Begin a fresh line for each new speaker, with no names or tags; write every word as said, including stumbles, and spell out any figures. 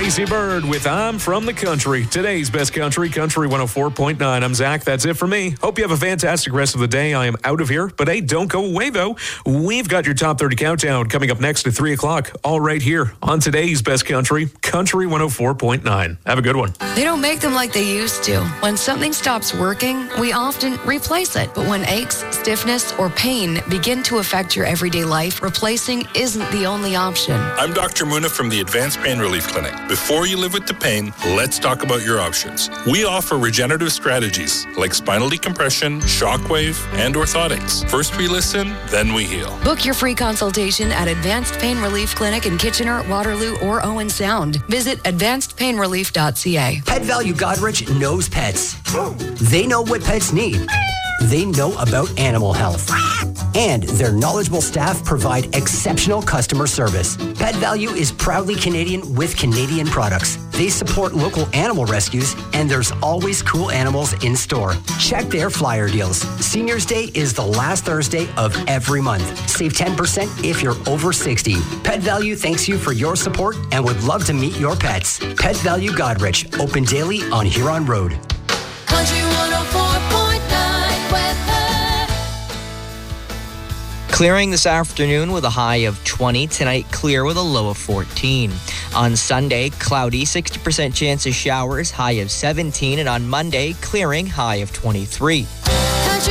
Lazy Bird with I'm From the Country. Today's best country, Country one oh four point nine. I'm Zach. That's it for me. Hope you have a fantastic rest of the day. I am out of here. But hey, don't go away, though. We've got your top thirty countdown coming up next at three o'clock. All right here on today's best country, Country one oh four point nine. Have a good one.
They don't make them like they used to. When something stops working, we often replace it. But when aches, stiffness, or pain begin to affect your everyday life, replacing isn't the only option.
I'm Doctor Muna from the Advanced Pain Relief Clinic. Before you live with the pain, let's talk about your options. We offer regenerative strategies like spinal decompression, shockwave, and orthotics. First we listen, then we heal.
Book your free consultation at Advanced Pain Relief Clinic in Kitchener, Waterloo, or Owen Sound. Visit advanced pain relief dot c a.
Pet Value Godrich knows pets. They know what pets need. They know about animal health. And their knowledgeable staff provide exceptional customer service. Pet Value is proudly Canadian with Canadian products. They support local animal rescues, and there's always cool animals in store. Check their flyer deals. Seniors Day is the last Thursday of every month. Save ten percent if you're over sixty. Pet Value thanks you for your support and would love to meet your pets. Pet Value Godrich, open daily on Huron Road.
Country one oh four point nine weather.
Clearing this afternoon with a high of twenty. Tonight, clear with a low of fourteen. On Sunday, cloudy, sixty percent chance of showers, high of seventeen. And on Monday, clearing, high of twenty-three.